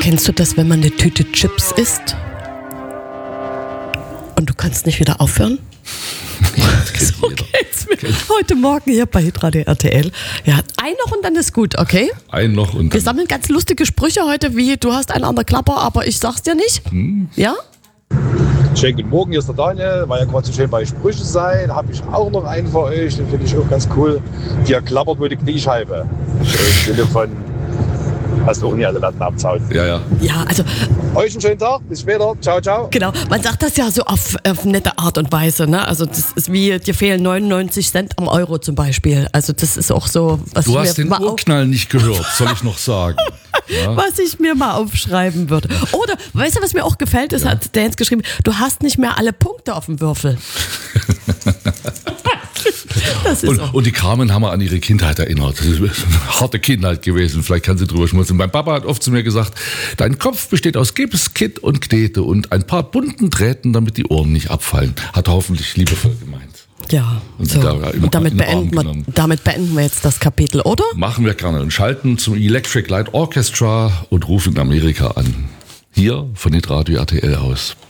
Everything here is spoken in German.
Kennst du das, wenn man eine Tüte Chips isst und du kannst nicht wieder aufhören? So geht's mir heute Morgen hier bei Hitradio RTL. Ja, ein noch und dann ist gut, okay? Ein noch und dann. Wir sammeln ganz lustige Sprüche heute, wie du hast einen an der Klapper, aber ich sag's dir nicht. Ja? Schönen guten Morgen, hier ist der Daniel. War ja gerade so schön bei Sprüche sein. Habe ich auch noch einen für euch, den finde ich auch ganz cool. Dir klappert wohl die Kniescheibe. Im Sinne von, hast auch nie alle Latten abzaut. Ja. Ja, also Euch einen schönen Tag, bis später. Ciao, ciao. genau, man sagt das ja so auf nette Art und Weise, ne? Also das ist wie, dir fehlen 99 Cent am Euro zum Beispiel. Also das ist auch so, was Du ich hast mir den mal Urknall nicht gehört, soll ich noch sagen. Ja. was ich mir mal aufschreiben würde. Oder, weißt du, was mir auch gefällt, ist, hat der Jens geschrieben, du hast nicht mehr alle Punkte auf dem Würfel. Das ist Und die Carmen haben wir an ihre Kindheit erinnert. Das ist eine harte Kindheit gewesen, vielleicht kann sie drüber schmunzeln. Mein Papa hat oft zu mir gesagt, dein Kopf besteht aus Gips, Kitt und Knete und ein paar bunten Drähten, damit die Ohren nicht abfallen. Hat er hoffentlich liebevoll gemeint. ja, Und so. da immer Und damit in den Arm beenden wir jetzt das Kapitel, oder? Machen wir gerne und schalten zum Electric Light Orchestra und rufen in Amerika an. Hier von Hitradio RTL aus.